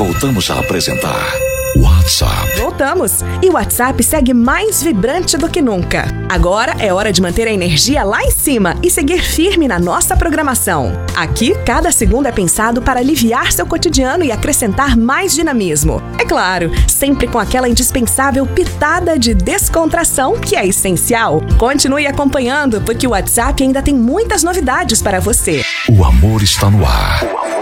voltamos a apresentar WhatsApp. Voltamos! E o WhatsApp segue mais vibrante do que nunca. Agora é hora de manter a energia lá em cima e seguir firme na nossa programação. Aqui, cada segundo é pensado para aliviar seu cotidiano e acrescentar mais dinamismo. É claro, sempre com aquela indispensável pitada de descontração que é essencial. Continue acompanhando, porque o WhatsApp ainda tem muitas novidades para você. O amor está no ar.